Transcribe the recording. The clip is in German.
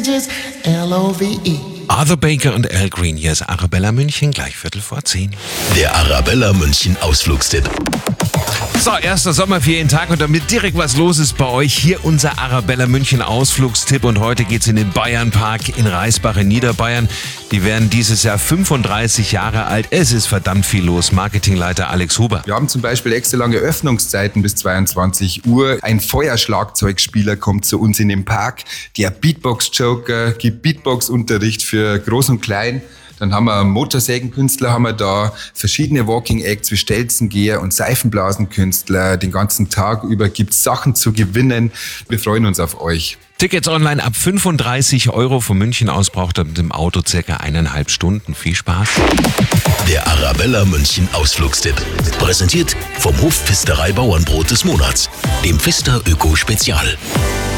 L-O-V-E. Arthur Baker und Al Green, hier ist Arabella München, gleich 10:15. Der Arabella München Ausflugstipp. So, erster Sommerferientag und damit direkt was los ist bei euch, hier unser Arabella München Ausflugstipp und heute geht's in den Bayernpark in Reisbach in Niederbayern. Die werden dieses Jahr 35 Jahre alt. Es ist verdammt viel los. Marketingleiter Alex Huber. Wir haben zum Beispiel extra lange Öffnungszeiten bis 22 Uhr. Ein Feuerschlagzeugspieler kommt zu uns in den Park. Der Beatbox-Joker gibt Beatbox-Unterricht für Groß und Klein. Dann haben wir einen Motorsägenkünstler, haben wir da verschiedene Walking Acts wie Stelzengeher und Seifenblasenkünstler. Den ganzen Tag über gibt's Sachen zu gewinnen. Wir freuen uns auf euch. Tickets online ab 35 € von München aus, braucht ihr mit dem Auto circa 1,5 Stunden. Viel Spaß. Der Arabella München Ausflugstipp. Präsentiert vom Hof Pfisterei Bauernbrot des Monats, dem Pfister Öko Spezial.